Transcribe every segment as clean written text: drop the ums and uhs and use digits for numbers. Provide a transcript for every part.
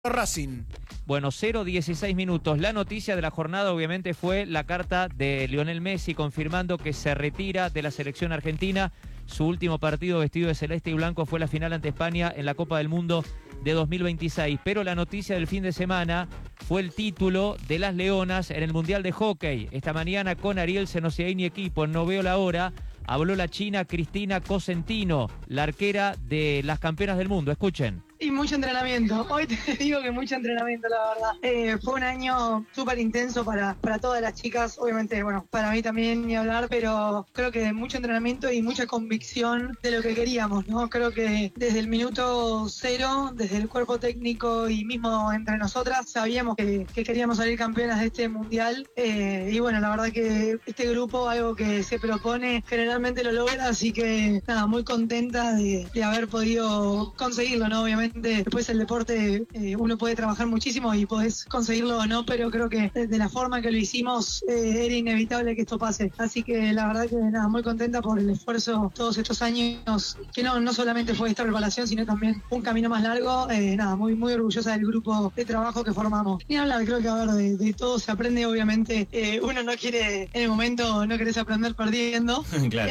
Racing. Bueno, 0-16 minutos. La noticia de la jornada obviamente fue la carta de Lionel Messi confirmando que se retira de la selección argentina. Su último partido vestido de celeste y blanco fue la final ante España en la Copa del Mundo de 2026. Pero la noticia del fin de semana fue el título de las Leonas en el Mundial de Hockey. Esta mañana con Ariel Senosiaini equipo, en No Veo la Hora, habló la china Cristina Cosentino, la arquera de las campeonas del mundo. Escuchen. Y mucho entrenamiento. Hoy te digo que mucho entrenamiento, la verdad. Fue un año súper intenso para todas las chicas. Obviamente, bueno, para mí también ni hablar, pero creo que mucho entrenamiento y mucha convicción de lo que queríamos, ¿no? Creo que desde el minuto cero, desde el cuerpo técnico y mismo entre nosotras, sabíamos que queríamos salir campeonas de este mundial. Y bueno, la verdad que este grupo, algo que se propone, generalmente lo logra. Así que nada, muy contenta de haber podido conseguirlo, ¿no? Obviamente. Después el deporte, uno puede trabajar muchísimo y podés conseguirlo o no, pero creo que de la forma que lo hicimos era inevitable que esto pase. Así que la verdad que nada, muy contenta por el esfuerzo todos estos años, que no solamente fue esta preparación, sino también un camino más largo. Nada, muy orgullosa del grupo de trabajo que formamos. Ni hablar, creo que a ver, de todo se aprende, obviamente. Uno no quiere, en el momento no querés aprender perdiendo.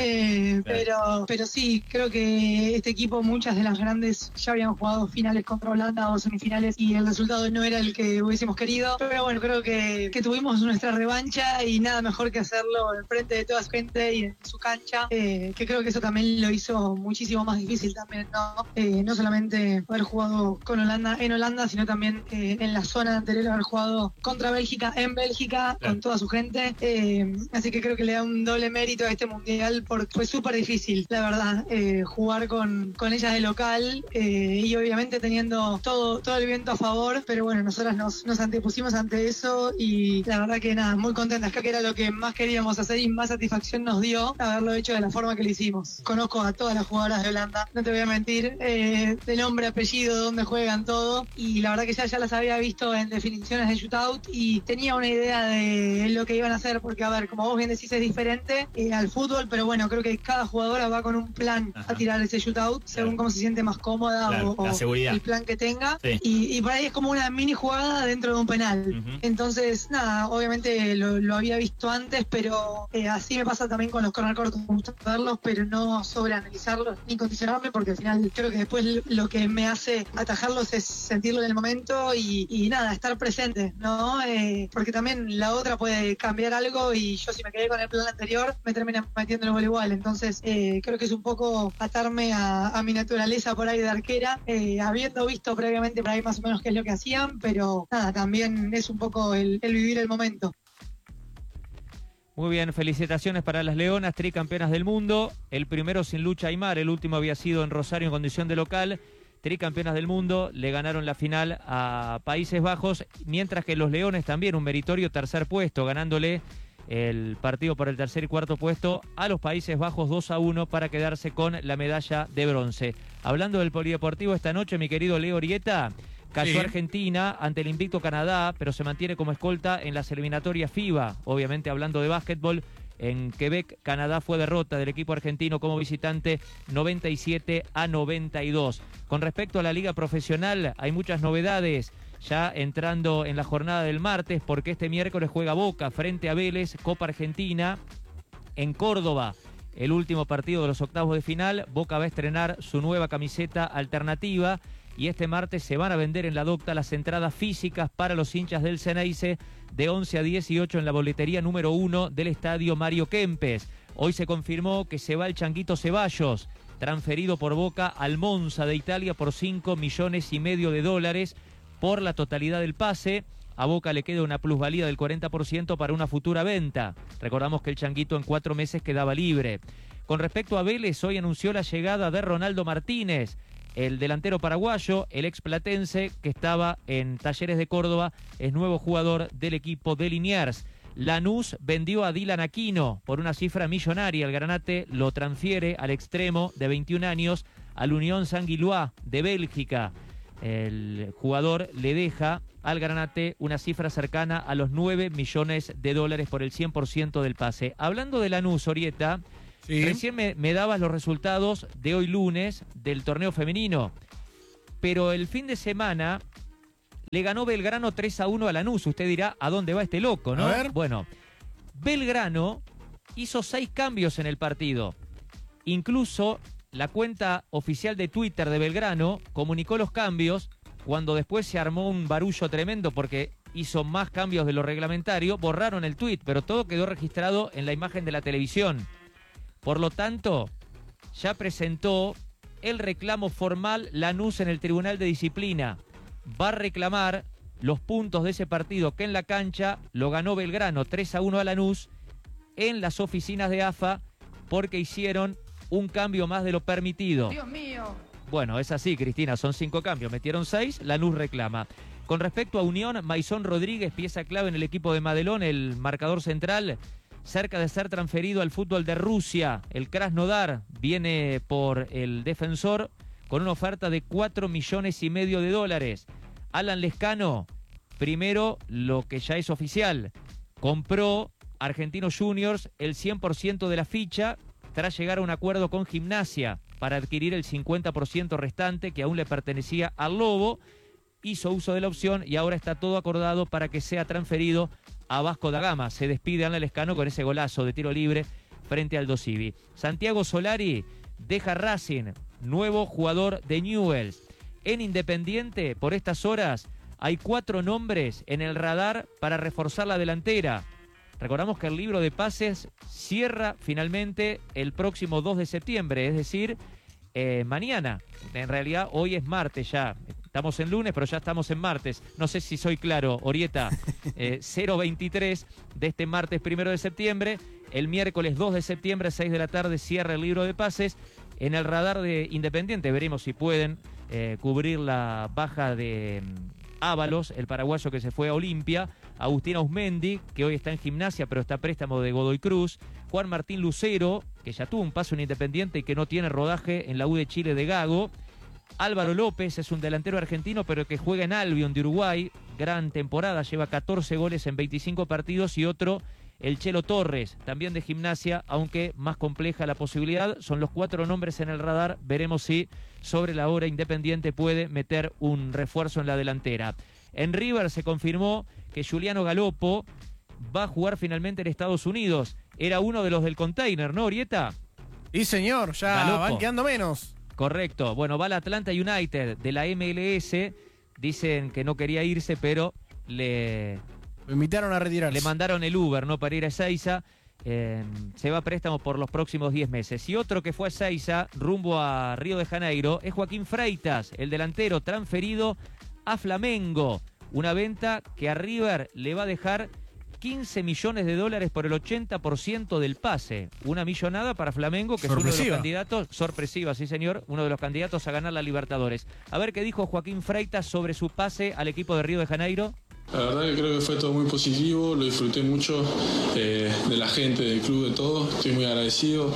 Claro. Pero sí, creo que este equipo, muchas de las grandes ya habían jugado finales contra Holanda o semifinales y el resultado no era el que hubiésemos querido, pero bueno, creo que tuvimos nuestra revancha y nada mejor que hacerlo en frente de toda su gente y en su cancha, que creo que eso también lo hizo muchísimo más difícil también, ¿no? No solamente haber jugado con Holanda en Holanda, sino también en la zona anterior haber jugado contra Bélgica en Bélgica, con toda su gente, así que creo que le da un doble mérito a este mundial porque fue súper difícil, la verdad, jugar con ellas de local y obviamente teniendo todo el viento a favor, pero bueno, nosotras nos antepusimos ante eso y la verdad que nada, muy contentas, creo que era lo que más queríamos hacer y más satisfacción nos dio haberlo hecho de la forma que lo hicimos. Conozco a todas las jugadoras de Holanda, no te voy a mentir, de nombre, apellido, dónde juegan, todo, y la verdad que ya las había visto en definiciones de shootout y tenía una idea de lo que iban a hacer, porque a ver, como vos bien decís, es diferente al fútbol, pero bueno, creo que cada jugadora va con un plan a tirar ese shootout, según cómo se siente más cómoda o el plan que tenga, y por ahí es como una mini jugada dentro de un penal. Entonces, nada, obviamente lo había visto antes, pero así me pasa también con los corner cortos, me gusta verlos, pero no sobreanalizarlos ni condicionarme, porque al final creo que después lo que me hace atajarlos es sentirlo en el momento y nada, estar presente, ¿no? Porque también la otra puede cambiar algo y yo, si me quedé con el plan anterior, me termina metiendo el gol igual. Entonces, creo que es un poco atarme a mi naturaleza por ahí de arquera, habiendo visto previamente por ahí más o menos qué es lo que hacían, pero nada, también es un poco el vivir el momento. Muy bien, felicitaciones para las Leonas, tricampeonas del mundo. El primero sin Lucha Aymar, el último había sido en Rosario en condición de local. Tricampeonas del mundo, le ganaron la final a Países Bajos, mientras que los Leones también un meritorio tercer puesto, ganándole el partido por el tercer y cuarto puesto a los Países Bajos 2-1 para quedarse con la medalla de bronce. Hablando del polideportivo esta noche, mi querido Leo Orieta, cayó Argentina ante el invicto Canadá, pero se mantiene como escolta en las eliminatorias FIBA. Obviamente hablando de básquetbol, en Quebec, Canadá fue derrota del equipo argentino como visitante 97-92. Con respecto a la liga profesional, hay muchas novedades ya entrando en la jornada del martes, porque este miércoles juega Boca frente a Vélez, Copa Argentina, en Córdoba. El último partido de los octavos de final, Boca va a estrenar su nueva camiseta alternativa y este martes se van a vender en la Docta las entradas físicas para los hinchas del Ceneice de 11 a 18 en la boletería número 1 del estadio Mario Kempes. Hoy se confirmó que se va el Changuito Ceballos, transferido por Boca al Monza de Italia por $5,5 millones por la totalidad del pase. A Boca le queda una plusvalía del 40% para una futura venta. Recordamos que el Changuito en 4 meses quedaba libre. Con respecto a Vélez, hoy anunció la llegada de Ronaldo Martínez, el delantero paraguayo, el ex platense que estaba en Talleres de Córdoba, es nuevo jugador del equipo de Liniers. Lanús vendió a Dylan Aquino por una cifra millonaria. El Granate lo transfiere al extremo de 21 años al Unión Saint-Gilloise de Bélgica. El jugador le deja al Granate una cifra cercana a los $9 millones por el 100% del pase. Hablando de Lanús, Orieta, recién me dabas los resultados de hoy lunes del torneo femenino, pero el fin de semana Le ganó Belgrano 3-1 a Lanús. Usted dirá, ¿a dónde va este loco, no? A ver. Bueno, Belgrano hizo 6 cambios en el partido. Incluso la cuenta oficial de Twitter de Belgrano comunicó los cambios cuando después se armó un barullo tremendo porque hizo más cambios de lo reglamentario. Borraron el tuit, pero todo quedó registrado en la imagen de la televisión. Por lo tanto, ya presentó el reclamo formal Lanús en el Tribunal de Disciplina. Va a reclamar los puntos de ese partido que en la cancha lo ganó Belgrano 3-1 a Lanús en las oficinas de AFA porque hicieron un cambio más de lo permitido. Dios mío. Bueno, es así, Cristina, son 5 cambios. Metieron 6, Lanús reclama. Con respecto a Unión, Maisón Rodríguez, pieza clave en el equipo de Madelón, el marcador central, cerca de ser transferido al fútbol de Rusia. El Krasnodar viene por el defensor con una oferta de $4,5 millones. Alan Lescano, primero lo que ya es oficial, compró Argentinos Juniors el 100% de la ficha tras llegar a un acuerdo con Gimnasia para adquirir el 50% restante que aún le pertenecía al Lobo. Hizo uso de la opción y ahora está todo acordado para que sea transferido a Vasco da Gama. Se despide Alan Lescano con ese golazo de tiro libre frente al Dosivi. Santiago Solari deja Racing, nuevo jugador de Newell's. En Independiente, por estas horas, hay 4 nombres en el radar para reforzar la delantera. Recordamos que el libro de pases cierra finalmente el próximo 2 de septiembre, es decir, mañana. En realidad, hoy es martes ya. Estamos en lunes, pero ya estamos en martes. No sé si soy claro, Orieta. 0:23 de este martes 1 de septiembre. El miércoles 2 de septiembre, 6 de la tarde, cierra el libro de pases. En el radar de Independiente veremos si pueden cubrir la baja de Ábalos, el paraguayo que se fue a Olimpia. Agustín Ausmendi, que hoy está en Gimnasia, pero está a préstamo de Godoy Cruz. Juan Martín Lucero, que ya tuvo un paso en Independiente y que no tiene rodaje en la U de Chile de Gago. Álvaro López es un delantero argentino, pero que juega en Albion de Uruguay. Gran temporada, lleva 14 goles en 25 partidos. Y otro, el Chelo Torres, también de Gimnasia, aunque más compleja la posibilidad. Son los 4 nombres en el radar. Veremos si sobre la hora Independiente puede meter un refuerzo en la delantera. En River se confirmó que Juliano Galopo va a jugar finalmente en Estados Unidos. Era uno de los del container, ¿no, Orieta? Y señor, ya Galopo. van quedando menos. Correcto. Bueno, va al Atlanta United de la MLS. Dicen que no quería irse, pero le Lo invitaron a retirarse. Le mandaron el Uber, ¿no? Para ir a Ezeiza. Se va a préstamo por los próximos 10 meses. Y otro que fue a Ezeiza, rumbo a Río de Janeiro, es Joaquín Freitas, el delantero transferido a Flamengo. Una venta que a River le va a dejar $15 millones por el 80% del pase. Una millonada para Flamengo, que es uno de los candidatos, sorpresiva, sí señor, uno de los candidatos a ganar la Libertadores. A ver qué dijo Joaquín Freitas sobre su pase al equipo de Río de Janeiro. La verdad que creo que fue todo muy positivo, lo disfruté mucho de la gente, del club, de todo, estoy muy agradecido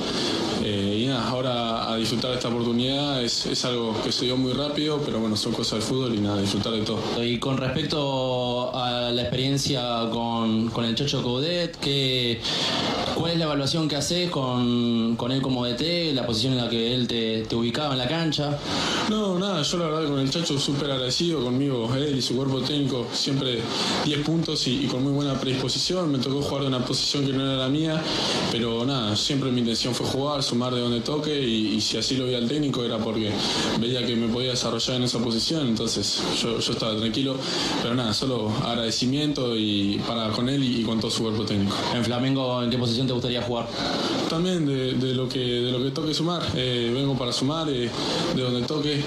y nada, ahora a disfrutar de esta oportunidad es algo que se dio muy rápido, pero bueno, son cosas del fútbol y nada, disfrutar de todo. Y con respecto a la experiencia con el Chacho Coudet, ¿cuál es la evaluación que haces con él como DT, la posición en la que él te ubicaba en la cancha? No, nada, yo la verdad que con el Chacho súper agradecido, conmigo, él y su cuerpo técnico, siempre 10 puntos y con muy buena predisposición. Me tocó jugar de una posición que no era la mía, pero nada, siempre mi intención fue jugar, sumar de donde toque y si así lo veía el técnico era porque veía que me podía desarrollar en esa posición, entonces yo estaba tranquilo, pero nada, solo agradecimiento y para con él y con todo su cuerpo técnico. ¿En Flamengo en qué posición te gustaría jugar? También de lo que toque sumar, vengo para sumar, de donde toque,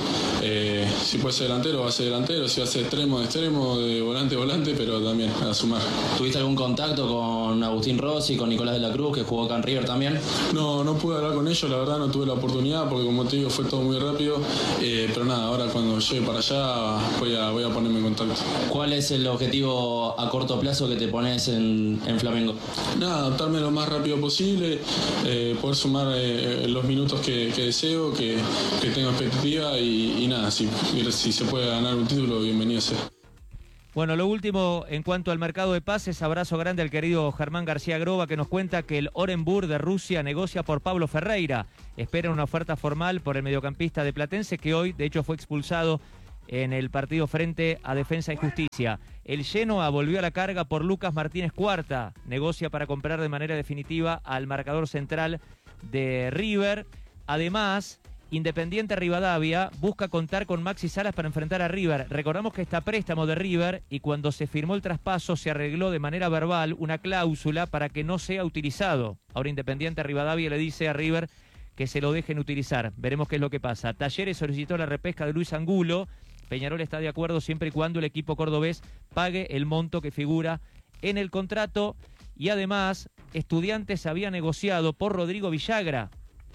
si puede ser delantero va a ser delantero, si va a ser extremo de extremo, de volante pero también a sumar. ¿Tuviste algún contacto con Agustín Rossi, con Nicolás de la Cruz, que jugó acá en River también? No pude hablar con ellos, la verdad no tuve la oportunidad porque como te digo fue todo muy rápido, pero nada, ahora cuando llegue para allá voy a ponerme en contacto. ¿Cuál es el objetivo a corto plazo que te pones en Flamengo? Nada, adaptarme lo más rápido posible, poder sumar los minutos que deseo, que tengo expectativa y nada, si se puede ganar un título, bienvenido sea. Bueno, lo último en cuanto al mercado de pases, abrazo grande al querido Germán García Groba, que nos cuenta que el Orenburg de Rusia negocia por Pablo Ferreira. Espera una oferta formal por el mediocampista de Platense, que hoy, de hecho, fue expulsado en el partido frente a Defensa y Justicia. El Genoa volvió a la carga por Lucas Martínez Cuarta. Negocia para comprar de manera definitiva al marcador central de River. Además, Independiente Rivadavia busca contar con Maxi Salas para enfrentar a River. Recordamos que está a préstamo de River y cuando se firmó el traspaso se arregló de manera verbal una cláusula para que no sea utilizado. Ahora Independiente Rivadavia le dice a River que se lo dejen utilizar. Veremos qué es lo que pasa. Talleres solicitó la repesca de Luis Angulo. Peñarol está de acuerdo siempre y cuando el equipo cordobés pague el monto que figura en el contrato. Y además, Estudiantes había negociado por Rodrigo Villagra,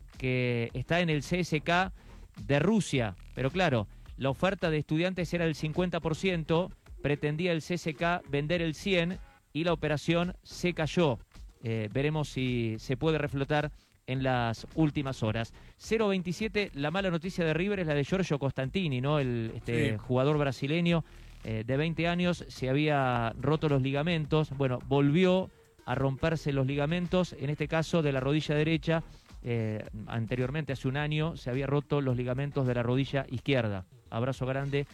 que está en el CSK de Rusia. Pero claro, la oferta de Estudiantes era del 50%, pretendía el CSK vender el 100% y la operación se cayó. Veremos si se puede reflotar en las últimas horas. 0-27, la mala noticia de River es la de Giorgio Costantini, ¿no? El jugador brasileño de 20 años, se había roto los ligamentos. Bueno, volvió a romperse los ligamentos, en este caso de la rodilla derecha. Anteriormente, hace un año, se había roto los ligamentos de la rodilla izquierda. Abrazo grande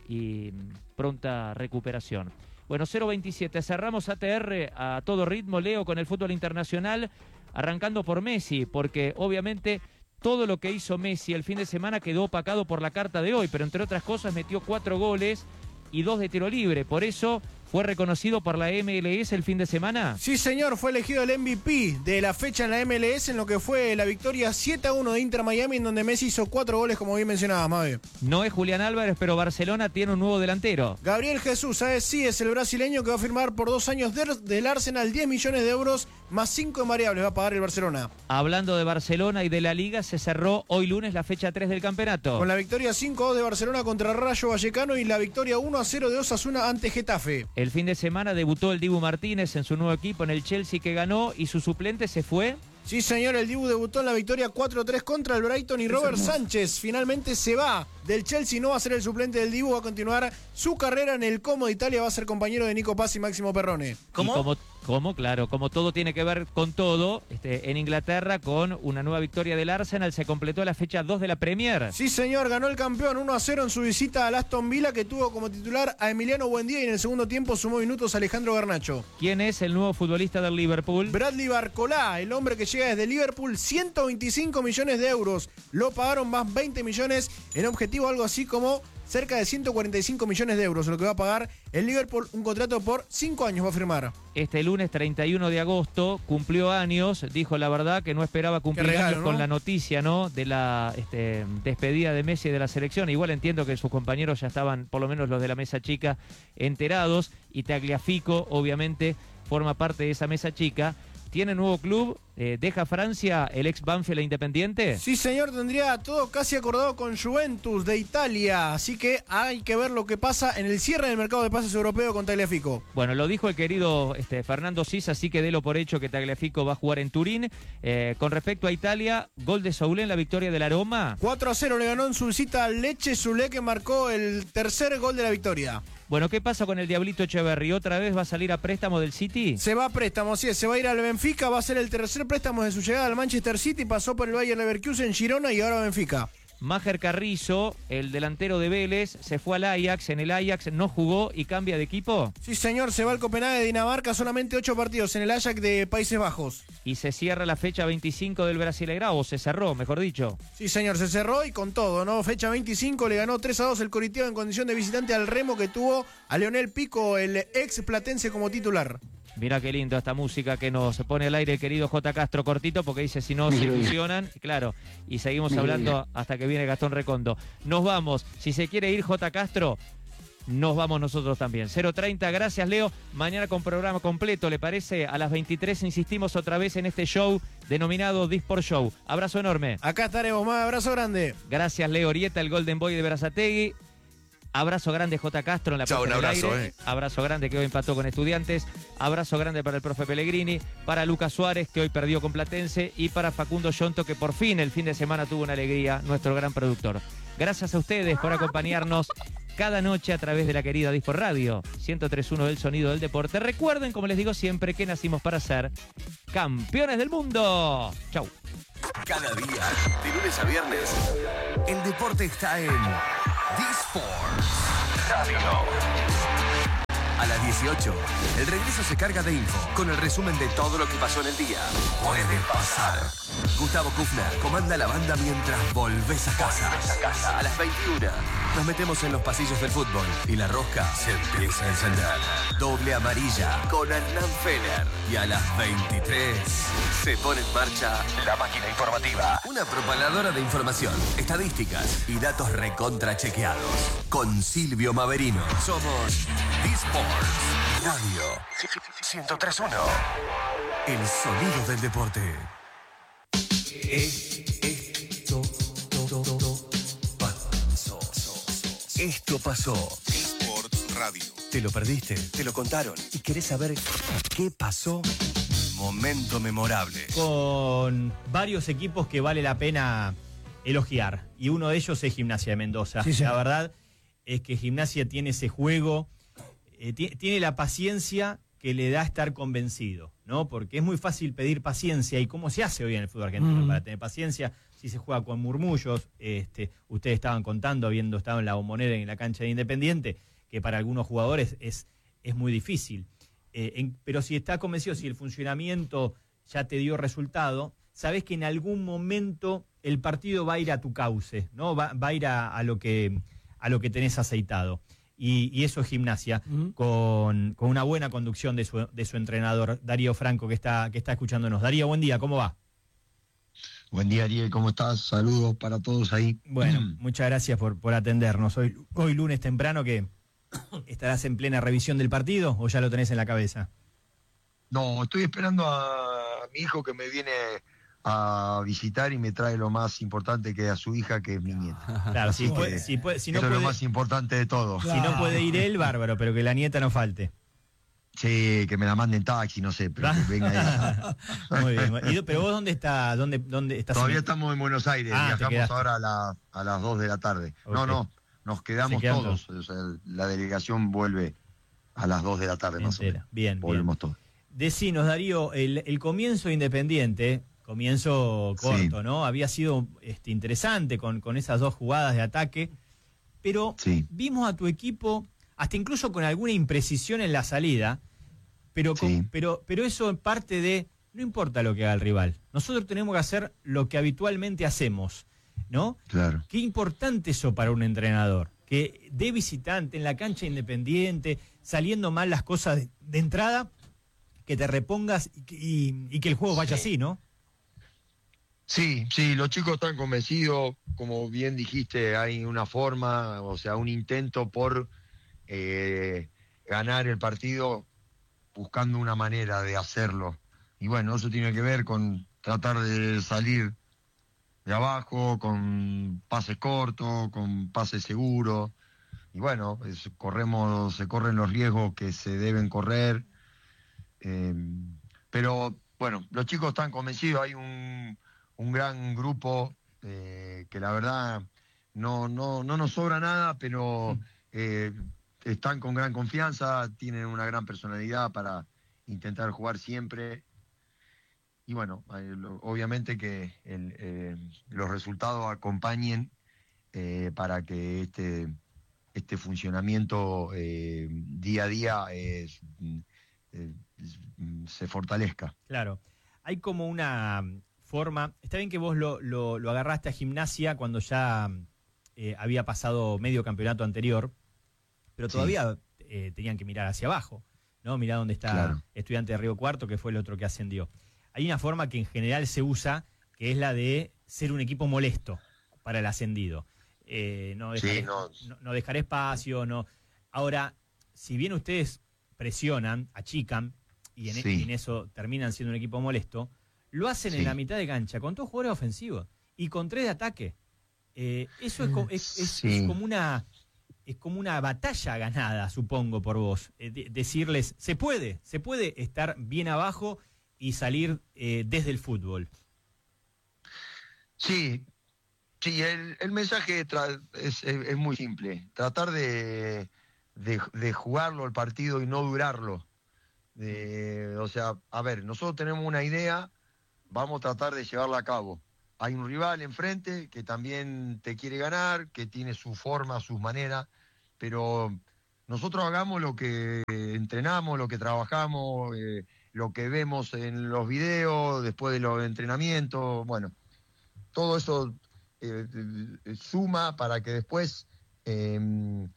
y pronta recuperación. Bueno, 0-27, cerramos ATR a todo ritmo, Leo, con el fútbol internacional, arrancando por Messi, porque obviamente todo lo que hizo Messi el fin de semana quedó opacado por la carta de hoy, pero entre otras cosas metió 4 goles y 2 de tiro libre. Por eso fue reconocido por la MLS el fin de semana. Sí, señor, fue elegido el MVP de la fecha en la MLS en lo que fue la victoria 7-1 de Inter Miami, en donde Messi hizo 4 goles, como bien mencionabas, Mabe. No es Julián Álvarez, pero Barcelona tiene un nuevo delantero. Gabriel Jesús, ¿sabes? Sí, es el brasileño que va a firmar por 2 años del Arsenal, 10 millones de euros, más 5 en variables va a pagar el Barcelona. Hablando de Barcelona y de la Liga, se cerró hoy lunes la fecha 3 del campeonato. Con la victoria 5-2 de Barcelona contra Rayo Vallecano y la victoria 1-0 de Osasuna ante Getafe. El fin de semana debutó el Dibu Martínez en su nuevo equipo en el Chelsea, que ganó, y su suplente se fue. Sí, señor, el Dibu debutó en la victoria 4-3 contra el Brighton y Robert Sánchez finalmente se va del Chelsea, no va a ser el suplente del Dibu, va a continuar su carrera en el Como de Italia, va a ser compañero de Nico Paz y Máximo Perrone. ¿Cómo? Claro, como todo tiene que ver con todo, en Inglaterra, con una nueva victoria del Arsenal, se completó la fecha 2 de la Premier. Sí, señor, ganó el campeón 1-0 en su visita al Aston Villa, que tuvo como titular a Emiliano Buendía, y en el segundo tiempo sumó minutos a Alejandro Garnacho. ¿Quién es el nuevo futbolista del Liverpool? Bradley Barcolá, el hombre que llega desde Liverpool, 125 millones de euros. Lo pagaron más 20 millones en objetivo, algo así como cerca de 145 millones de euros, lo que va a pagar el Liverpool, un contrato por 5 años va a firmar. Este lunes 31 de agosto cumplió años, dijo la verdad que no esperaba cumplir años, ¿no? Con la noticia, ¿no?, de la despedida de Messi de la selección. Igual entiendo que sus compañeros ya estaban, por lo menos los de la mesa chica, enterados, y Tagliafico obviamente forma parte de esa mesa chica. ¿Tiene nuevo club? ¿Deja Francia el ex Banfield Independiente? Sí, señor, tendría todo casi acordado con Juventus de Italia, así que hay que ver lo que pasa en el cierre del mercado de pases europeo con Tagliafico. Bueno, lo dijo el querido Fernando Sis, así que délo por hecho que Tagliafico va a jugar en Turín. Con respecto a Italia, gol de Soulé en la victoria de la Roma. 4-0 le ganó en su visita al Lecce, Soulé, que marcó el tercer gol de la victoria. Bueno, ¿qué pasa con el Diablito Echeverri? ¿Otra vez va a salir a préstamo del City? Se va a préstamo, así es, se va a ir al Benfica, va a ser el tercer préstamo de su llegada al Manchester City, pasó por el Bayer Leverkusen, Girona y ahora Benfica. Máger Carrizo, el delantero de Vélez, se fue al Ajax, en el Ajax no jugó y cambia de equipo. Sí, señor, se va al Copenhague de Dinamarca, solamente 8 partidos en el Ajax de Países Bajos. Y se cierra la fecha 25 del Brasileirao, o se cerró, mejor dicho. Sí, señor, se cerró y con todo, ¿no? Fecha 25, le ganó 3-2 el Coritiba en condición de visitante al Remo, que tuvo a Leonel Pico, el ex platense, como titular. Mirá qué lindo esta música que nos pone al aire el querido J. Castro, cortito, porque dice si no se fusionan, claro, y seguimos hablando hasta que viene Gastón Recondo. Nos vamos, si se quiere ir J. Castro, nos vamos nosotros también. 0:30, gracias Leo, mañana con programa completo, ¿le parece? A las 23 insistimos otra vez en este show denominado Disport Show. Abrazo enorme. Acá estaremos, más abrazo grande. Gracias Leo Orieta, el Golden Boy de Berazategui. Abrazo grande J. Castro en la puesta del aire. Abrazo grande que hoy empató con Estudiantes. Abrazo grande para el profe Pellegrini, para Lucas Suárez, que hoy perdió con Platense, y para Facundo Yonto, que por fin el fin de semana tuvo una alegría, nuestro gran productor. Gracias a ustedes por acompañarnos cada noche a través de la querida Disport Radio 103.1 del sonido del deporte. Recuerden, como les digo siempre, que nacimos para ser campeones del mundo. Chau. Cada día, de lunes a viernes, el deporte está en D-Sports Radio. A las 18, el regreso se carga de info con el resumen de todo lo que pasó en el día. Puede pasar. Gustavo Kufner comanda la banda mientras volvés a casa. A las 21, nos metemos en los pasillos del fútbol y la rosca se empieza a encender. Doble amarilla con Hernán Feller. Y a las 23, se pone en marcha la máquina informativa. Una propaladora de información, estadísticas y datos recontrachequeados. Con Silvio Maverino. Somos D-Sports Radio 103.1. El sonido del deporte. Esto pasó. D-Sports Radio. ¿Te lo perdiste? ¿Te lo contaron? ¿Y querés saber qué pasó? Momento memorable. Con varios equipos que vale la pena elogiar. Y uno de ellos es Gimnasia de Mendoza. Sí, la verdad es que Gimnasia tiene ese juego, tiene la paciencia que le da estar convencido, ¿no? Porque es muy fácil pedir paciencia. ¿Y cómo se hace hoy en el fútbol argentino para tener paciencia? Si se juega con murmullos, ustedes estaban contando, habiendo estado en la Bombonera, en la cancha de Independiente, que para algunos jugadores es muy difícil. Pero si estás convencido, si el funcionamiento ya te dio resultado, sabes que en algún momento el partido va a ir a tu cauce, ¿no? Va a ir a lo que tenés aceitado. Y eso es Gimnasia, con una buena conducción de su entrenador, Darío Franco, que está escuchándonos. Darío, buen día, ¿cómo va? Buen día, Ariel, ¿cómo estás? Saludos para todos ahí. Bueno, muchas gracias por atendernos. Hoy lunes temprano, que ¿estarás en plena revisión del partido o ya lo tenés en la cabeza? No, estoy esperando a mi hijo que me viene a visitar y me trae lo más importante, que es a su hija, que es mi nieta. Claro, si no eso es puede, lo más importante de todo. Si no puede ir él, bárbaro, pero que la nieta no falte. Sí, que me la manden taxi, no sé, pero que venga ella. Muy bien. Pero vos, ¿dónde estás? ¿Dónde estás? Todavía estamos en Buenos Aires, viajamos ahora a las 2 de la tarde. Okay. No, nos quedamos todos. O sea, la delegación vuelve a las 2 de la tarde más o menos. Bien, volvemos todos. Decinos, Darío, el comienzo Independiente, comienzo corto, ¿no? Había sido interesante con esas dos jugadas de ataque, pero vimos a tu equipo, hasta incluso con alguna imprecisión en la salida, pero eso parte de, no importa lo que haga el rival, nosotros tenemos que hacer lo que habitualmente hacemos, ¿no? Claro. Qué importante eso para un entrenador, que de visitante en la cancha Independiente, saliendo mal las cosas de entrada, que te repongas y que el juego vaya así, ¿no? Sí, los chicos están convencidos, como bien dijiste, hay una forma, o sea, un intento por ganar el partido, buscando una manera de hacerlo. Y bueno, eso tiene que ver con tratar de salir de abajo, con pases cortos, con pases seguros. Y bueno, se corren los riesgos que se deben correr. Pero bueno, los chicos están convencidos, hay un gran grupo que la verdad no nos sobra nada, pero están con gran confianza, tienen una gran personalidad para intentar jugar siempre. Y bueno, obviamente que los resultados acompañen para que este funcionamiento día a día se fortalezca. Claro, hay como una forma, está bien que vos lo agarraste a Gimnasia cuando ya había pasado medio campeonato anterior, pero todavía tenían que mirar hacia abajo, ¿no? Mirá dónde está Estudiante de Río Cuarto, que fue el otro que ascendió. Hay una forma que en general se usa, que es la de ser un equipo molesto para el ascendido. No dejar espacio, no. Ahora, si bien ustedes presionan, achican, y en eso terminan siendo un equipo molesto, lo hacen en la mitad de cancha, con 2 jugadores ofensivos y con 3 de ataque. Eso es como una batalla ganada, supongo, por vos. Decirles, se puede estar bien abajo y salir desde el fútbol. Sí, el mensaje es muy simple. Tratar de jugarlo el partido y no durarlo. O sea, a ver, nosotros tenemos una idea, vamos a tratar de llevarla a cabo. hay un rival enfrente que también te quiere ganar, que tiene su forma, sus maneras, pero nosotros hagamos lo que entrenamos, lo que trabajamos, lo que vemos en los videos, después de los entrenamientos, bueno, todo eso suma para que después en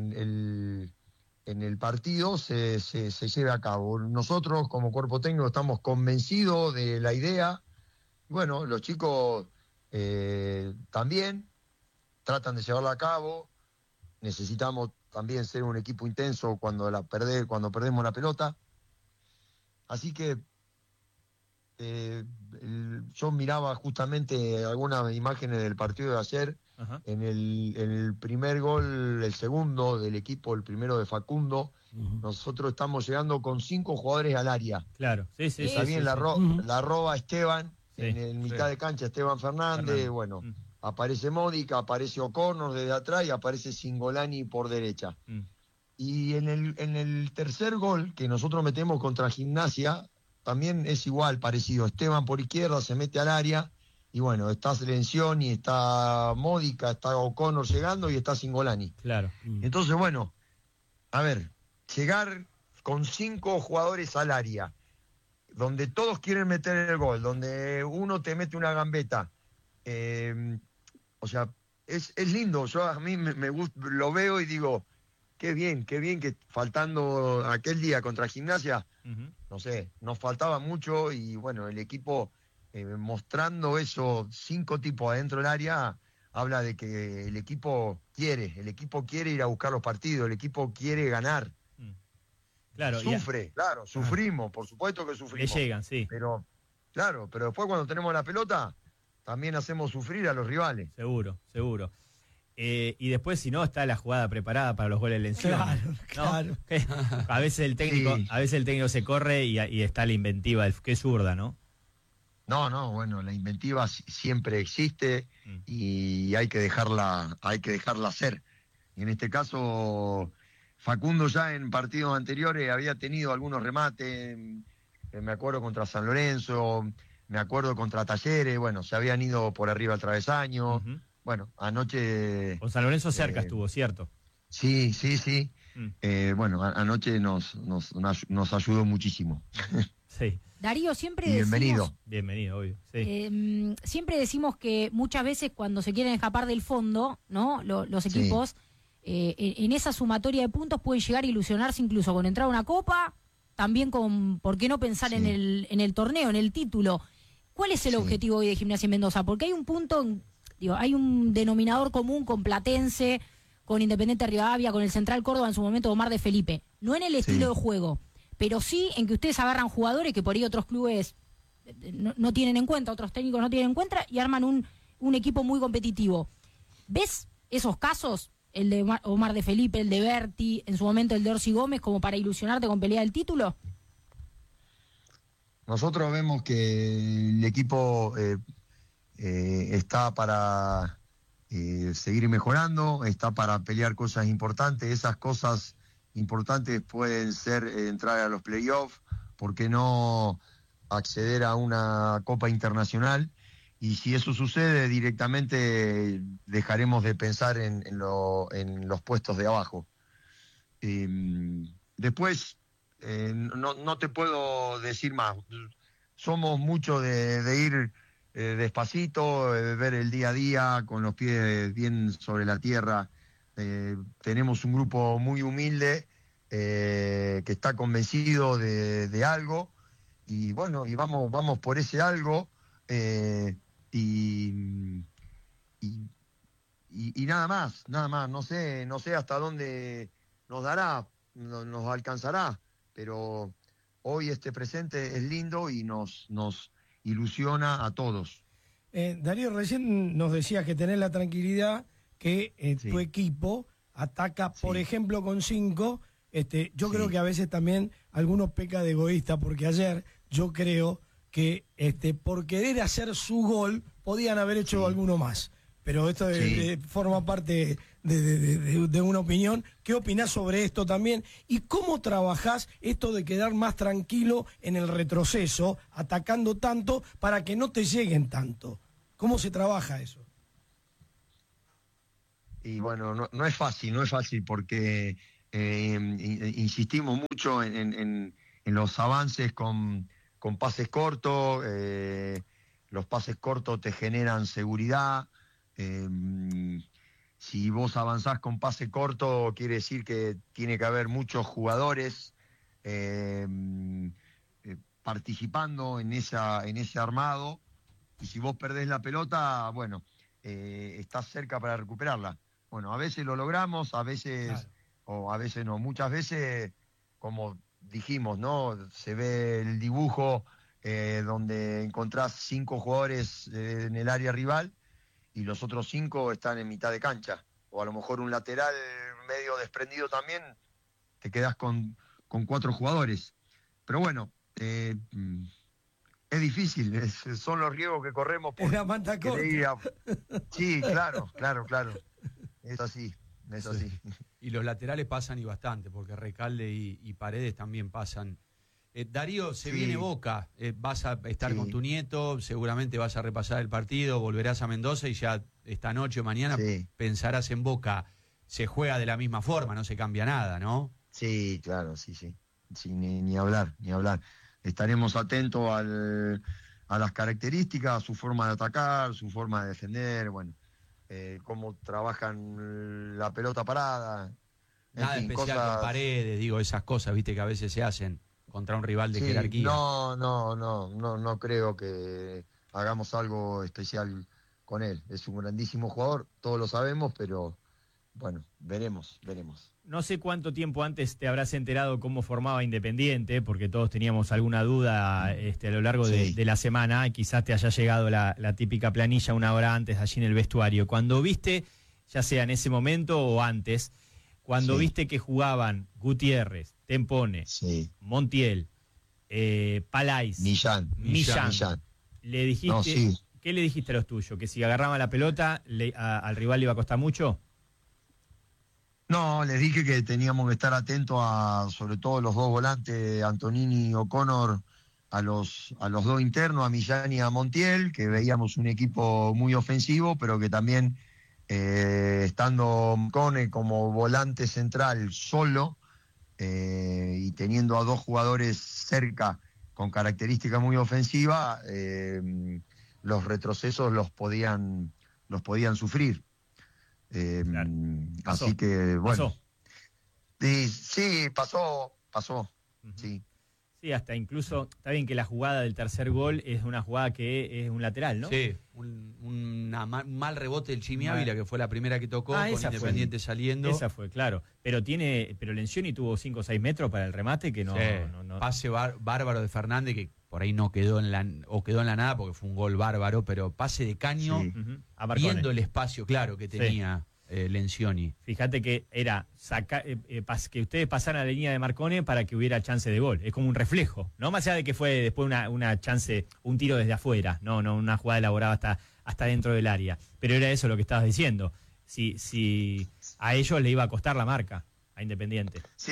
el partido se lleve a cabo. Nosotros como cuerpo técnico estamos convencidos de la idea. Bueno, los chicos también tratan de llevarla a cabo. Necesitamos también ser un equipo intenso cuando perdemos la pelota. Así que yo miraba justamente algunas imágenes del partido de ayer. Ajá. En el primer gol, el segundo del equipo, el primero de Facundo, nosotros estamos llegando con 5 jugadores al área. Claro, sí. Está bien, la roba Esteban, en mitad de cancha Esteban Fernández, bueno, aparece Módica, aparece O'Connor desde atrás y aparece Cingolani por derecha. Y en el tercer gol que nosotros metemos contra Gimnasia, también es igual, parecido. Esteban por izquierda se mete al área y bueno, está Lencioni, está Módica, está O'Connor llegando y está Cingolani. Claro. Entonces, bueno, a ver, llegar con 5 jugadores al área, donde todos quieren meter el gol, donde uno te mete una gambeta, o sea, es lindo. Yo a mí me gusta, lo veo y digo, qué bien que faltando aquel día contra Gimnasia, no sé, nos faltaba mucho y bueno, el equipo mostrando esos 5 tipos adentro del área, habla de que el equipo quiere ir a buscar los partidos, el equipo quiere ganar. Claro, sufre, claro, sufrimos, por supuesto que sufrimos. Le llegan, sí. Pero después cuando tenemos la pelota, también hacemos sufrir a los rivales. Seguro. Y después, si no, está la jugada preparada para los goles de Lencioni. Claro. A veces el técnico se corre y está la inventiva, que es zurda, ¿no? No, bueno, la inventiva siempre existe y hay que dejarla hacer. Y en este caso, Facundo ya en partidos anteriores había tenido algunos remates, me acuerdo contra San Lorenzo, me acuerdo contra Talleres, bueno, se habían ido por arriba al travesaño. Bueno, anoche... Con San Lorenzo cerca estuvo, ¿cierto? Sí. Bueno, anoche nos ayudó muchísimo. Sí. Darío, siempre decimos... Bienvenido, obvio. Sí. Siempre decimos que muchas veces cuando se quieren escapar del fondo, ¿no? Los equipos, en esa sumatoria de puntos pueden llegar a ilusionarse incluso con entrar a una copa, también con, ¿por qué no pensar en el torneo, en el título? ¿Cuál es el objetivo hoy de Gimnasia Mendoza? Porque hay un punto... hay un denominador común con Platense, con Independiente Rivadavia, con el Central Córdoba en su momento Omar de Felipe. No en el estilo de juego, pero sí en que ustedes agarran jugadores que por ahí otros clubes no tienen en cuenta, otros técnicos no tienen en cuenta y arman un equipo muy competitivo. ¿Ves esos casos, el de Omar de Felipe, el de Berti, en su momento el de Orsi Gómez, como para ilusionarte con pelea del título? Nosotros vemos que el equipo... está para seguir mejorando, está para pelear cosas importantes. Esas cosas importantes pueden ser entrar a los playoffs, ¿por qué no acceder a una Copa Internacional? Y si eso sucede, directamente dejaremos de pensar en los puestos de abajo. Después, no te puedo decir más. Somos mucho de ir... despacito, ver el día a día con los pies bien sobre la tierra. Tenemos un grupo muy humilde que está convencido de algo y bueno, y vamos por ese algo y nada más, no sé hasta dónde nos dará, nos alcanzará, pero hoy este presente es lindo y nos ilusiona a todos. Darío, recién nos decías que tenés la tranquilidad que tu equipo ataca, por ejemplo, con 5. Yo creo que a veces también algunos pecan de egoísta, porque ayer yo creo que por querer hacer su gol podían haber hecho alguno más. Pero esto forma parte de una opinión. ¿Qué opinás sobre esto también? ¿Y cómo trabajás esto de quedar más tranquilo en el retroceso, atacando tanto, para que no te lleguen tanto? ¿Cómo se trabaja eso? Y bueno, no es fácil porque insistimos mucho en los avances con pases cortos. Los pases cortos te generan seguridad. Si vos avanzás con pase corto, quiere decir que tiene que haber muchos jugadores participando en ese armado. Y si vos perdés la pelota, bueno, estás cerca para recuperarla. Bueno, a veces lo logramos, a veces, claro, o a veces no. Muchas veces, como dijimos, ¿no? Se ve el dibujo donde encontrás 5 jugadores en el área rival y los otros 5 están en mitad de cancha. O a lo mejor un lateral medio desprendido también, te quedás con 4 jugadores. Pero bueno, es difícil, son los riesgos que corremos. Es la manta corta. Sí, claro. Es así. Y los laterales pasan y bastante, porque Recalde y Paredes también pasan. Darío, se viene Boca, vas a estar con tu nieto, seguramente vas a repasar el partido, volverás a Mendoza y ya esta noche o mañana pensarás en Boca. Se juega de la misma forma, no se cambia nada, ¿no? Sí, claro, sí, ni hablar. Estaremos atentos a las características, a su forma de atacar, su forma de defender, bueno. Cómo trabajan la pelota parada. Nada especial con Paredes, digo, esas cosas, viste, que a veces se hacen contra un rival de jerarquía. No creo que hagamos algo especial con él. Es un grandísimo jugador, todos lo sabemos, pero bueno, veremos. No sé cuánto tiempo antes te habrás enterado cómo formaba Independiente, porque todos teníamos alguna duda a lo largo de la semana, y quizás te haya llegado la típica planilla una hora antes allí en el vestuario. Cuando viste, ya sea en ese momento o antes, cuando viste que jugaban Gutiérrez, Tempone, Montiel, Palais, Millán. ¿Le dijiste, ¿qué le dijiste a los tuyos? ¿Que si agarraban la pelota al rival le iba a costar mucho? No, les dije que teníamos que estar atentos a, sobre todo los 2 volantes, Antonini y O'Connor, a los 2 internos, a Millán y a Montiel, que veíamos un equipo muy ofensivo, pero que también estando Cone como volante central solo y teniendo a 2 jugadores cerca con características muy ofensivas, los retrocesos los podían sufrir. Claro. Así que bueno. ¿Pasó? Pasó. Sí. Sí, hasta incluso, está bien que la jugada del tercer gol es una jugada que es un lateral, ¿no? Sí, un mal rebote del Chimi Ávila, que fue la primera que tocó, con Independiente saliendo. Esa fue, claro. Pero Lencioni tuvo 5 o 6 metros para el remate que no. Pase bárbaro de Fernández, que por ahí no quedó en la nada porque fue un gol bárbaro, pero pase de caño, viendo el espacio claro que tenía Lencioni. Fíjate que era que ustedes pasaran a la línea de Marcone para que hubiera chance de gol. Es como un reflejo, ¿no? Más allá de que fue después una chance, un tiro desde afuera, no una jugada elaborada hasta dentro del área. Pero era eso lo que estabas diciendo. Si a ellos le iba a costar la marca, a Independiente. Sí,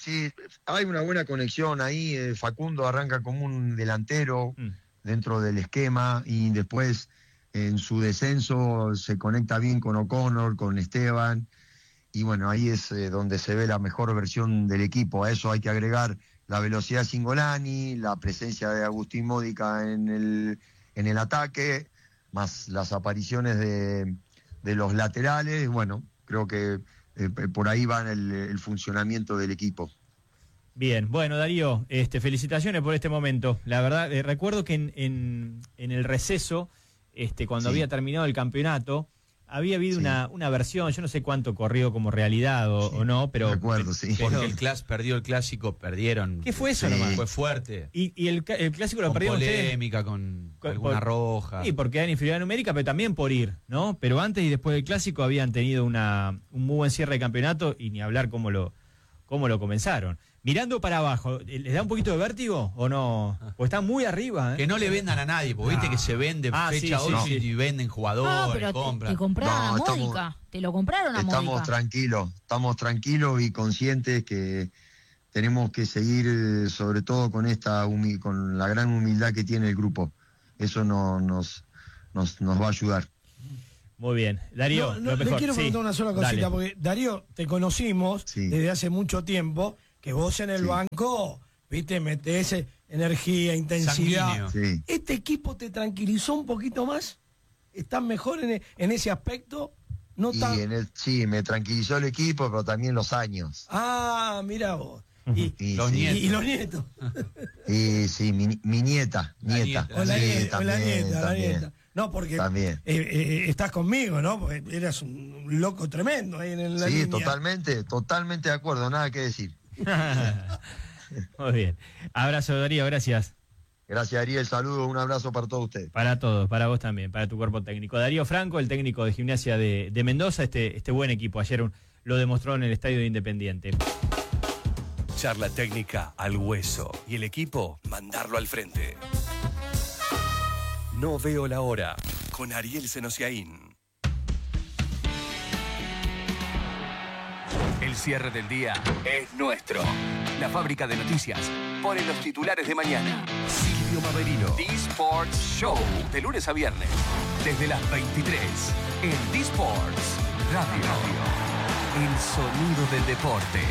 hay una buena conexión ahí. Facundo arranca como un delantero dentro del esquema y después en su descenso se conecta bien con O'Connor, con Esteban, y bueno, ahí es donde se ve la mejor versión del equipo. A eso hay que agregar la velocidad de Cingolani, la presencia de Agustín Módica en el ataque, más las apariciones de los laterales. Bueno, creo que por ahí va el funcionamiento del equipo. Bien, bueno, Darío, felicitaciones por este momento. La verdad, recuerdo que en el receso, cuando había terminado el campeonato, había habido una versión, yo no sé cuánto corrió como realidad o no, pero... Recuerdo, Porque el perdió el clásico, perdieron. ¿Qué fue eso nomás? Fue fuerte. Y el clásico lo perdieron ustedes. Polémica, con alguna roja. Sí, porque eran inferioridad numérica, pero también por ir, ¿no? Pero antes y después del clásico habían tenido un muy buen cierre de campeonato y ni hablar cómo lo comenzaron. Mirando para abajo, ¿les da un poquito de vértigo o no? O están muy arriba, ¿eh? Que no le vendan a nadie, porque viste que se vende fecha hoy y venden jugadores, pero compran. Te compraron a Módica, te lo compraron a Módica. Estamos tranquilos y conscientes que tenemos que seguir, sobre todo con con la gran humildad que tiene el grupo. Eso nos nos va a ayudar. Muy bien. Darío, lo mejor. Le quiero preguntar una sola cosita, dale. porque Darío, te conocimos desde hace mucho tiempo, que vos en el banco, viste, metés energía, intensidad. Sí. ¿Este equipo te tranquilizó un poquito más? ¿Estás mejor en ese aspecto? No Y tan... sí, me tranquilizó el equipo, pero también los años. Ah, mira vos. Y los nietos. Y sí, mi nieta. O la nieta. No, porque también. Estás conmigo, ¿no? Porque eras un loco tremendo ahí en la línea. Sí, totalmente de acuerdo, nada que decir. Muy bien. Abrazo, Darío, gracias. Gracias, Ariel, saludos, un abrazo para todos ustedes. Para todos, para vos también, para tu cuerpo técnico. Darío Franco, el técnico de Gimnasia de Mendoza, este buen equipo. Ayer lo demostró en el estadio de Independiente. Charla técnica al hueso. Y el equipo, mandarlo al frente. No veo la hora. Con Ariel Senosiaín. El cierre del día es nuestro. La fábrica de noticias pone los titulares de mañana. Silvio Maverino. D-Sports Show. De lunes a viernes. Desde las 23. En D-Sports Radio. El sonido del deporte.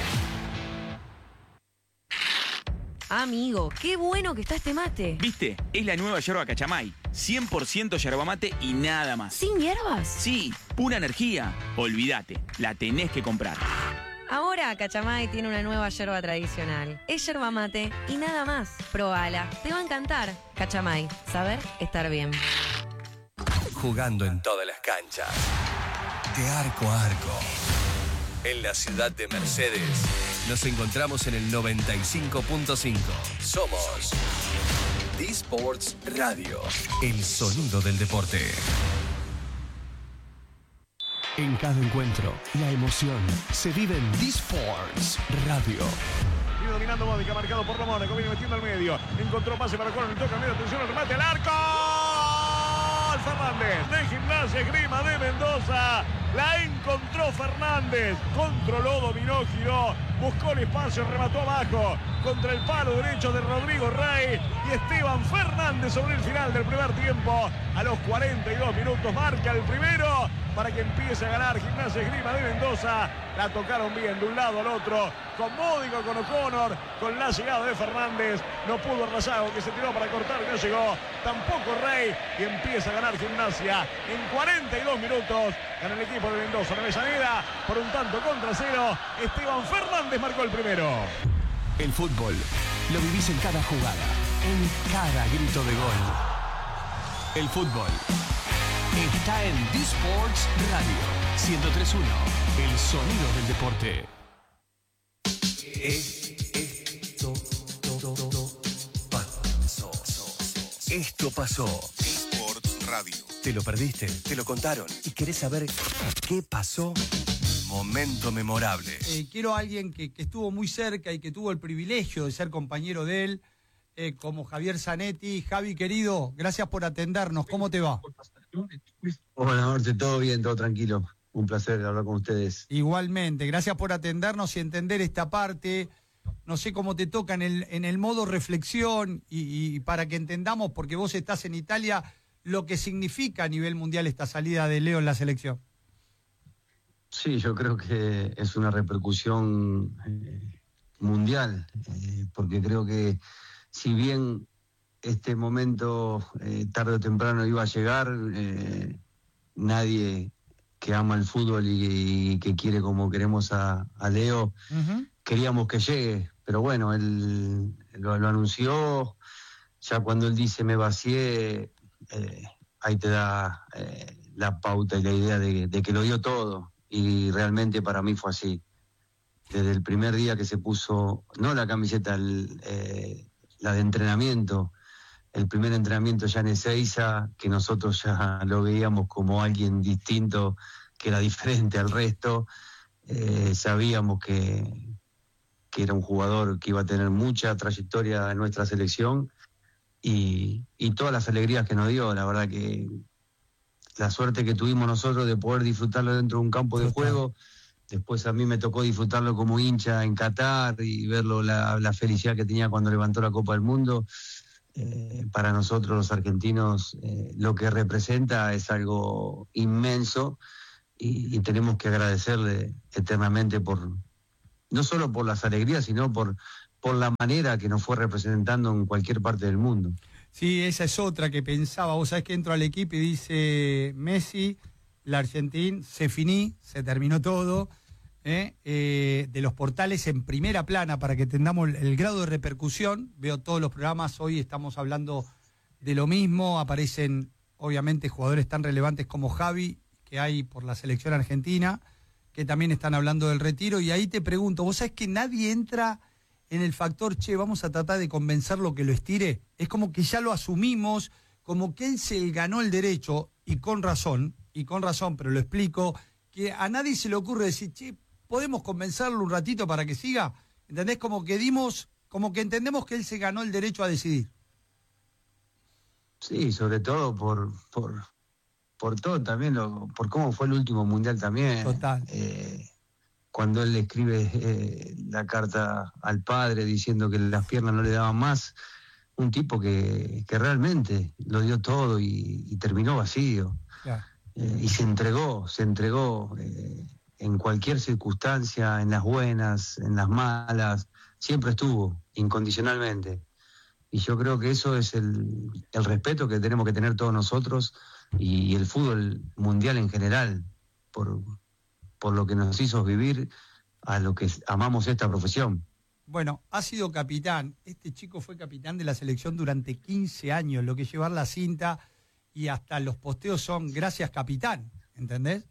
Amigo, qué bueno que está este mate. ¿Viste? Es la nueva yerba Cachamay. 100% yerba mate y nada más. ¿Sin hierbas? Sí, pura energía. Olvídate, la tenés que comprar. Ahora Cachamay tiene una nueva yerba tradicional. Es yerba mate y nada más. Probala, te va a encantar. Cachamay, saber estar bien. Jugando en todas las canchas. De arco a arco. En la ciudad de Mercedes. Nos encontramos en el 95.5. Somos D-Sports Radio. El sonido del deporte. En cada encuentro, la emoción se vive en D-Sports Radio. Viene dominando Módica, marcado por Mónaco, viene metiendo al medio. Encontró pase para Coronel, toca al medio, atención al remate, al arco. Fernández, de Gimnasia Esgrima de Mendoza. La encontró Fernández. Controló, dominó, giró. Buscó el espacio, remató abajo. Contra el palo derecho de Rodrigo Rey. Y Esteban Fernández sobre el final del primer tiempo. A los 42 minutos marca el primero. Para que empiece a ganar Gimnasia Esgrima de Mendoza. La tocaron bien de un lado al otro. Con Módico, con O'Connor. Con la llegada de Fernández. No pudo Rayago, que se tiró para cortar y no llegó. Tampoco Rey. Y empieza a ganar Gimnasia. En 42 minutos gana el equipo de Mendoza. En Avellaneda, por un tanto contra cero. Esteban Fernández marcó el primero. El fútbol lo vivís en cada jugada, en cada grito de gol. El fútbol está en D-Sports Radio 103.1, el sonido del deporte. Esto pasó. D-Sports Radio. ¿Te lo perdiste? ¿Te lo contaron? ¿Y querés saber qué pasó? Momento memorable. Quiero a alguien que estuvo muy cerca y que tuvo el privilegio de ser compañero de él, como Javier Zanetti. Javi, querido, gracias por atendernos. ¿Cómo te va? Buenas noches, todo bien, todo tranquilo. Un placer hablar con ustedes. Igualmente, gracias por atendernos y entender esta parte. No sé cómo te toca en el modo reflexión y para que entendamos, porque vos estás en Italia, lo que significa a nivel mundial esta salida de Leo en la selección. Sí, yo creo que es una repercusión mundial, porque creo que si bien este momento tarde o temprano iba a llegar, nadie que ama el fútbol y que quiere como queremos a Leo, queríamos que llegue, pero bueno, él lo anunció, ya cuando él dice me vacié, ahí te da la pauta y la idea de que lo dio todo. Y realmente para mí fue así. Desde el primer día que se puso, no la camiseta, la de entrenamiento, el primer entrenamiento ya en Ezeiza, que nosotros ya lo veíamos como alguien distinto, que era diferente al resto, sabíamos que era un jugador que iba a tener mucha trayectoria en nuestra selección y todas las alegrías que nos dio. La verdad que la suerte que tuvimos nosotros de poder disfrutarlo dentro de un campo de juego. Después a mí me tocó disfrutarlo como hincha en Qatar y verlo la felicidad que tenía cuando levantó la Copa del Mundo. para nosotros los argentinos lo que representa es algo inmenso y tenemos que agradecerle eternamente no solo por las alegrías, sino por la manera que nos fue representando en cualquier parte del mundo. Sí, esa es otra que pensaba. Vos sabés que entro al equipo y dice Messi, la Argentina, se finí, se terminó todo. De los portales en primera plana para que tengamos el grado de repercusión. Veo todos los programas, hoy estamos hablando de lo mismo. Aparecen, obviamente, jugadores tan relevantes como Javi, que hay por la selección argentina, que también están hablando del retiro. Y ahí te pregunto, ¿vos sabés que nadie entra en el factor, che, vamos a tratar de convencerlo que lo estire? Es como que ya lo asumimos, como que él se ganó el derecho, y con razón, pero lo explico, que a nadie se le ocurre decir, che, ¿podemos convencerlo un ratito para que siga? ¿Entendés? Como que entendemos que él se ganó el derecho a decidir. Sí, sobre todo por todo también, por cómo fue el último mundial también. Total. Cuando él le escribe la carta al padre diciendo que las piernas no le daban más, un tipo que realmente lo dio todo y terminó vacío. Claro. Y se entregó en cualquier circunstancia, en las buenas, en las malas, siempre estuvo, incondicionalmente. Y yo creo que eso es el respeto que tenemos que tener todos nosotros y el fútbol mundial en general, por lo que nos hizo vivir a lo que amamos esta profesión. Bueno, ha sido capitán. Este chico fue capitán de la selección durante 15 años, lo que es llevar la cinta, y hasta los posteos son gracias capitán, ¿entendés?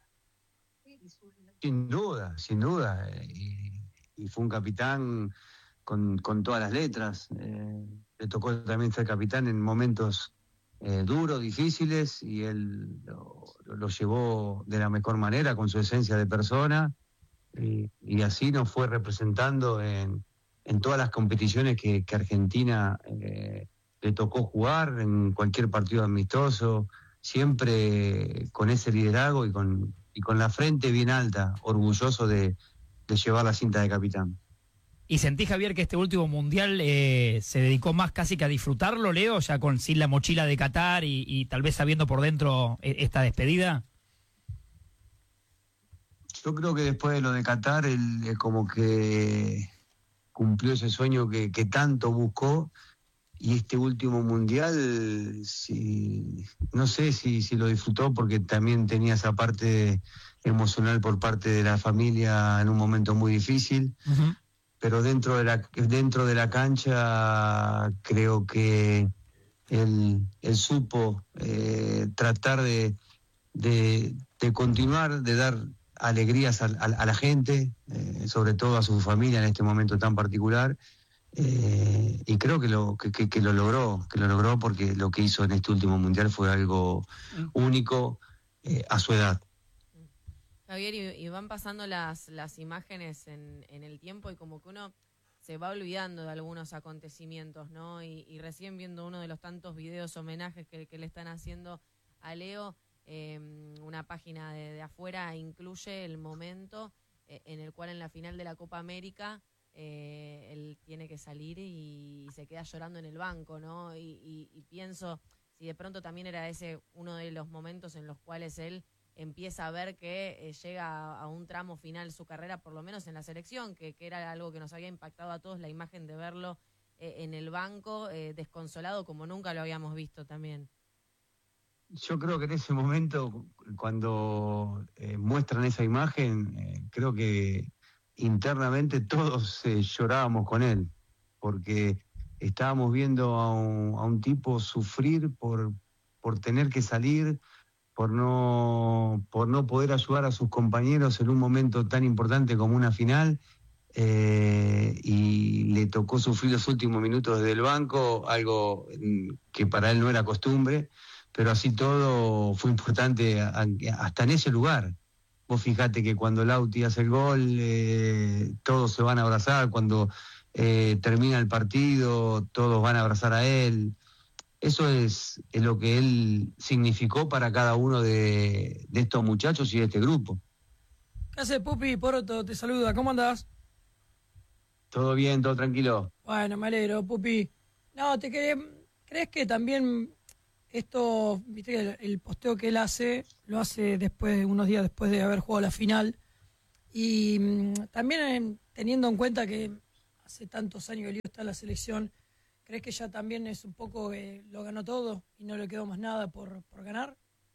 Sin duda. Y fue un capitán con todas las letras. Le tocó también ser capitán en momentos duros, difíciles, y él lo llevó de la mejor manera, con su esencia de persona, y así nos fue representando en todas las competiciones que Argentina le tocó jugar, en cualquier partido amistoso, siempre con ese liderazgo y con la frente bien alta, orgulloso de llevar la cinta de capitán. ¿Y sentís, Javier, que este último mundial se dedicó más casi que a disfrutarlo, Leo, ya sin la mochila de Qatar y tal vez sabiendo por dentro esta despedida? Yo creo que después de lo de Qatar, él como que cumplió ese sueño que tanto buscó, y este último mundial, no sé si lo disfrutó, porque también tenía esa parte emocional por parte de la familia en un momento muy difícil. Uh-huh. Pero dentro de la cancha creo que él supo tratar de continuar, de dar alegrías a la gente, sobre todo a su familia en este momento tan particular, y creo que lo logró, porque lo que hizo en este último mundial fue algo único a su edad. Javier, y van pasando las imágenes en el tiempo, y como que uno se va olvidando de algunos acontecimientos, ¿no? Y recién viendo uno de los tantos videos homenajes que le están haciendo a Leo, una página de afuera incluye el momento en el cual en la final de la Copa América él tiene que salir y se queda llorando en el banco, ¿no? Y pienso si de pronto también era ese uno de los momentos en los cuales él empieza a ver que llega a un tramo final su carrera, por lo menos en la selección, que era algo que nos había impactado a todos, la imagen de verlo en el banco, desconsolado como nunca lo habíamos visto también. Yo creo que en ese momento, cuando muestran esa imagen, creo que internamente todos llorábamos con él, porque estábamos viendo a un tipo sufrir por tener que salir, por no poder ayudar a sus compañeros en un momento tan importante como una final, y le tocó sufrir los últimos minutos desde el banco, algo que para él no era costumbre, pero así todo fue importante hasta en ese lugar. Vos fijate que cuando Lauti hace el gol, todos se van a abrazar, cuando termina el partido, todos van a abrazar a él. Eso es lo que él significó para cada uno de estos muchachos y de este grupo. ¿Qué haces, Pupi? Poroto te saluda, ¿cómo andás? Todo bien, todo tranquilo. Bueno, me alegro, Pupi. No, ¿crees que también esto, viste que el posteo que él hace, lo hace unos días después de haber jugado la final? Y también teniendo en cuenta que hace tantos años que Leo está en la selección, ¿crees que ya también es un poco lo ganó todo y no le quedó más nada por ganar?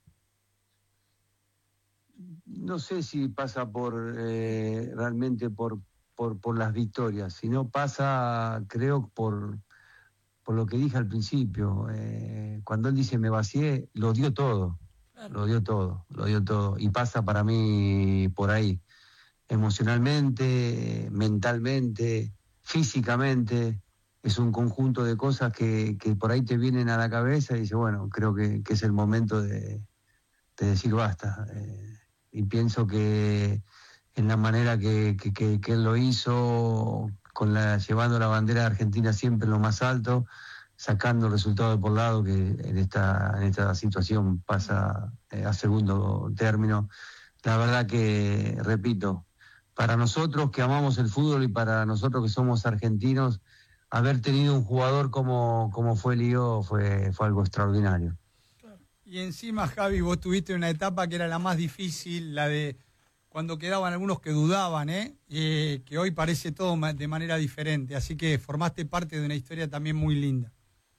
No sé si pasa realmente por las victorias, sino pasa, creo, por lo que dije al principio. Cuando él dice me vacié, lo dio todo, claro. lo dio todo, y pasa para mí por ahí, emocionalmente, mentalmente, físicamente. Es un conjunto de cosas que por ahí te vienen a la cabeza y dices, bueno, creo que es el momento de decir basta. Y pienso que en la manera que él lo hizo, llevando la bandera de Argentina siempre en lo más alto, sacando el resultado de por lado, que en esta situación pasa a segundo término. La verdad que, repito, para nosotros que amamos el fútbol y para nosotros que somos argentinos, haber tenido un jugador como fue Lío fue algo extraordinario. Y encima, Javi, vos tuviste una etapa que era la más difícil, la de cuando quedaban algunos que dudaban, que hoy parece todo de manera diferente. Así que formaste parte de una historia también muy linda.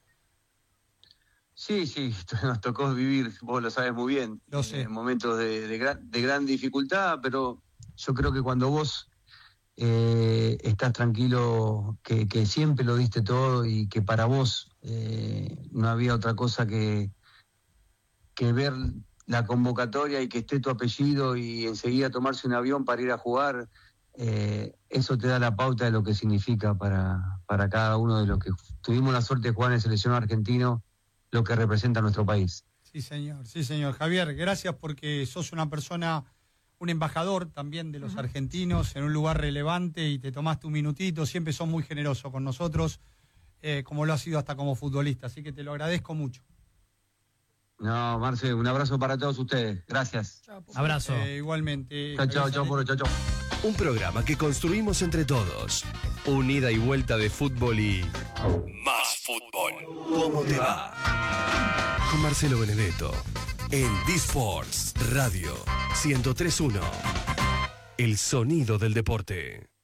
Sí, nos tocó vivir, vos lo sabes muy bien, lo sé. Momentos de gran dificultad, pero yo creo que cuando vos estás tranquilo, que siempre lo diste todo y que para vos no había otra cosa que ver la convocatoria y que esté tu apellido y enseguida tomarse un avión para ir a jugar, eso te da la pauta de lo que significa para cada uno de los que tuvimos la suerte de jugar en el seleccionado argentino, lo que representa nuestro país. Sí, señor. Javier, gracias porque sos una persona, un embajador también de los argentinos en un lugar relevante y te tomaste un minutito, siempre sos muy generoso con nosotros, como lo has sido hasta como futbolista, así que te lo agradezco mucho. No, Marce, un abrazo para todos ustedes. Gracias. Abrazo. Igualmente. Chao. Un programa que construimos entre todos. Un ida y vuelta de fútbol y más fútbol. ¿Cómo te va? Con Marcelo Benedetto en D-Sports Radio 103.1. El sonido del deporte.